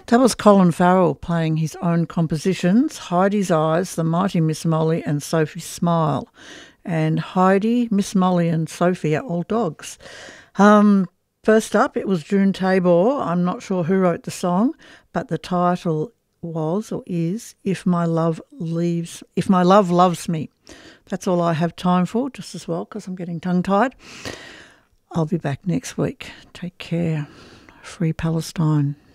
That was Colin Farrell playing his own compositions, Heidi's Eyes, The Mighty Miss Molly and Sophie's Smile. And Heidi, Miss Molly and Sophie are all dogs. First up, it was June Tabor. I'm not sure who wrote the song, but the title was or is If My Love Loves Me. That's all I have time for, just as well, because I'm getting tongue-tied. I'll be back next week. Take care. Free Palestine.